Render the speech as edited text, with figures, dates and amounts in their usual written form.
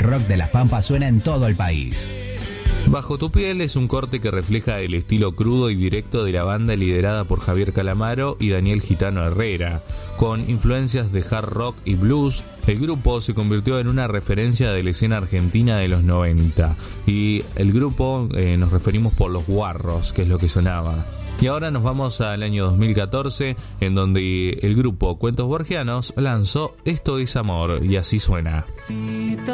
rock de Las Pampas suena en todo el país. Bajo tu piel es un corte que refleja el estilo crudo y directo de la banda liderada por Javier Calamaro y Daniel Gitano Herrera. Con influencias de hard rock y blues, el grupo se convirtió en una referencia de la escena argentina de los 90. Y el grupo nos referimos por Los Guarros, que es lo que sonaba. Y ahora nos vamos al año 2014, en donde el grupo Cuentos Borgianos lanzó Esto es Amor, y así suena. Si te